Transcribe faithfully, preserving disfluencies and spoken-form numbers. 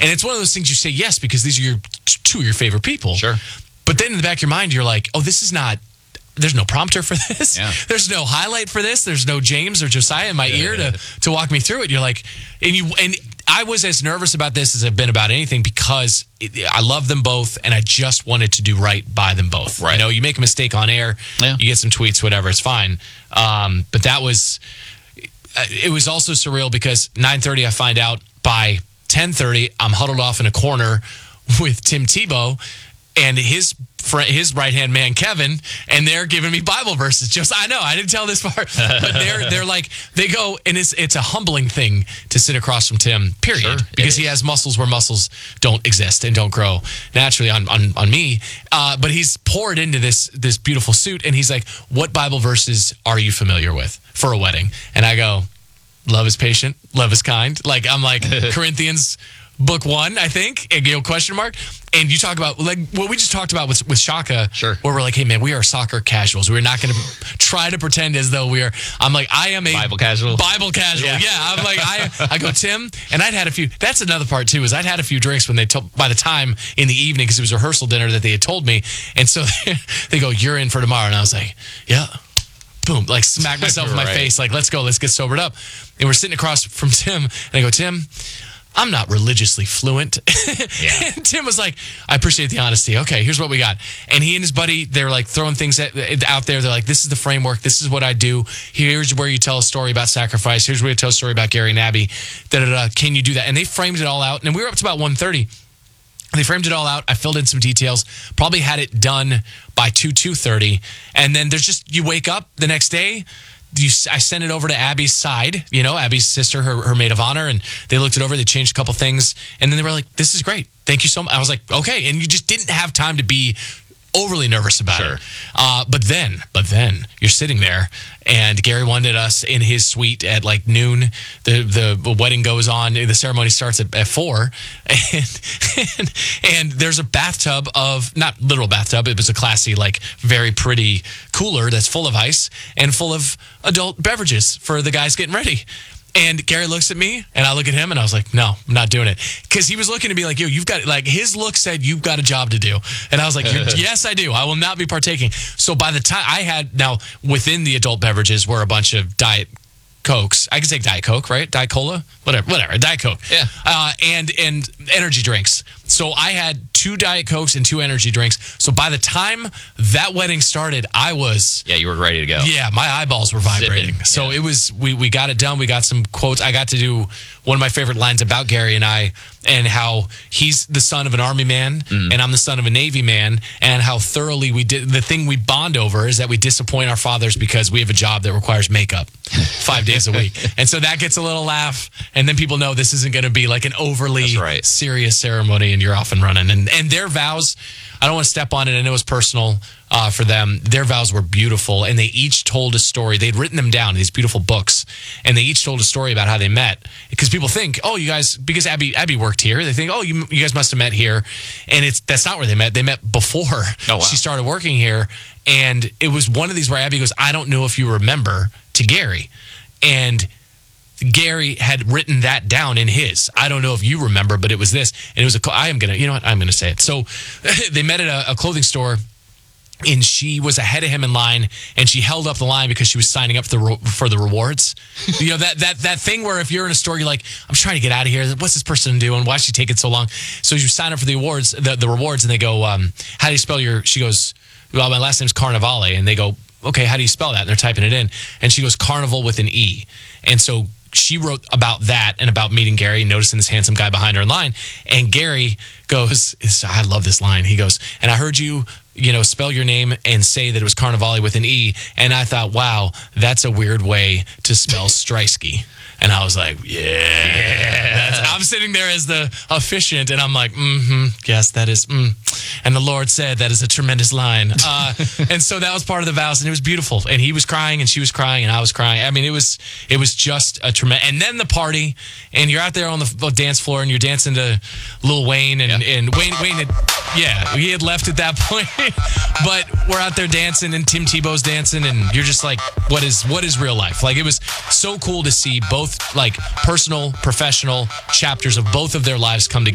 And it's one of those things you say yes because these are your two of your favorite people. Sure. But then in the back of your mind, you're like, oh, this is not, there's no prompter for this. Yeah. There's no highlight for this. There's no James or Josiah in my yeah, ear yeah, to, to walk me through it. You're like, and you, and I was as nervous about this as I've been about anything because it, I love them both and I just wanted to do right by them both. Right. You know, you make a mistake on air, yeah. you get some tweets, whatever, it's fine. Um, but that was, it was also surreal because nine thirty I find out by ten thirty I'm huddled off in a corner with Tim Tebow and his friend, his right-hand man, Kevin, and they're giving me Bible verses. Just, I know, I didn't tell this part, but they're they're like, they go, and it's it's a humbling thing to sit across from Tim, period, sure, because he has muscles where muscles don't exist and don't grow naturally on on, on me. Uh, but he's poured into this this beautiful suit, and he's like, what Bible verses are you familiar with for a wedding? And I go, love is patient, love is kind. Like, I'm like, Corinthians book one, I think, and, you know, question mark. And you talk about, like, what we just talked about with, with Shaka, sure. where we're like, hey, man, we are soccer casuals. We're not going to try to pretend as though we are. I'm like, I am a Bible casual. Bible casual. Yeah. yeah I'm like, I I go, Tim, and I'd had a few. That's another part, too, is I'd had a few drinks when they told, by the time in the evening, because it was a rehearsal dinner that they had told me. And so they go, you're in for tomorrow. And I was like, yeah. Boom, like smack myself in my right. face. Like, let's go, let's get sobered up. And we're sitting across from Tim, and I go, Tim, I'm not religiously fluent. Yeah. And Tim was like, I appreciate the honesty. Okay, here's what we got. And he and his buddy, they're like throwing things at, out there. They're like, this is the framework. This is what I do. Here's where you tell a story about sacrifice. Here's where you tell a story about Gary and Abby. Da, da, da. Can you do that? And they framed it all out. And we were up to about one thirty. They framed it all out. I filled in some details. Probably had it done by two, two thirty. And then there's just, you wake up the next day. You, I sent it over to Abby's side, you know, Abby's sister, her, her maid of honor, and they looked it over. They changed a couple things, and then they were like, this is great. Thank you so much. I was like, okay. And you just didn't have time to be overly nervous about sure. it. Uh, but then, but then you're sitting there, and Gary wanted us in his suite at like noon. The the wedding goes on. The ceremony starts at, at four, and, and and there's a bathtub of, not literal bathtub. It was a classy, like very pretty cooler that's full of ice and full of adult beverages for the guys getting ready. And Gary looks at me, and I look at him, and I was like, no, I'm not doing it. Because he was looking to be like, yo, you've got, like, his look said, you've got a job to do. And I was like, yes, I do. I will not be partaking. So by the time I had, now, within the adult beverages were a bunch of Diet Cokes. I can say Diet Coke, right? Diet Cola? Whatever, whatever. Diet Coke. Yeah. Uh, and, and energy drinks. So I had two Diet Cokes and two energy drinks. So by the time that wedding started, I was... Yeah, you were ready to go. Yeah, my eyeballs were vibrating. Sipping. So yeah. it was, we, we got it done. We got some quotes. I got to do one of my favorite lines about Gary and I, and how he's the son of an Army man, mm. and I'm the son of a Navy man, and how thoroughly we did. The thing we bond over is that we disappoint our fathers because we have a job that requires makeup five days a week. And so that gets a little laugh, and then people know this isn't going to be like an overly right. serious ceremony, and you're off and running. And, and their vows, I don't want to step on it. I know it was personal uh, for them. Their vows were beautiful, and they each told a story. They'd written them down in these beautiful books, and they each told a story about how they met. Because people think, oh, you guys, because Abby Abby worked here, they think, oh, you you guys must have met here, and it's that's not where they met. They met before oh, wow. she started working here, and it was one of these where Abby goes, I don't know if you remember, to Gary, and Gary had written that down in his. I don't know if you remember, but it was this. And it was a, I am going to, you know what? I'm going to say it. So they met at a, a clothing store, and she was ahead of him in line, and she held up the line because she was signing up for the, for the rewards. You know, that that that thing where if you're in a store, you're like, I'm trying to get out of here. What's this person doing? Why is she taking so long? So you sign up for the awards, the, the rewards, and they go, um, how do you spell your, she goes, well, my last name's Carnivale. And they go, okay, how do you spell that? And they're typing it in. And she goes, Carnival with an E. And so she wrote about that and about meeting Gary, noticing this handsome guy behind her in line. And Gary goes, I love this line. He goes, and I heard you, you know, spell your name and say that it was Carnivale with an E. And I thought, wow, that's a weird way to spell Streisky. And I was like, yeah. yeah. That's, I'm sitting there as the officiant, and I'm like, mm-hmm, yes, that is, mm. And the Lord said that is a tremendous line. Uh, and so that was part of the vows, and it was beautiful. And he was crying, and she was crying, and I was crying. I mean, it was it was just a tremendous. And then the party, and you're out there on the dance floor, and you're dancing to Lil Wayne, and, yeah. and Wayne, Wayne had, yeah, he had left at that point. But we're out there dancing, and Tim Tebow's dancing, and you're just like, what is what is real life? Like, it was so cool to see both, like, personal, professional chapters of both of their lives come together.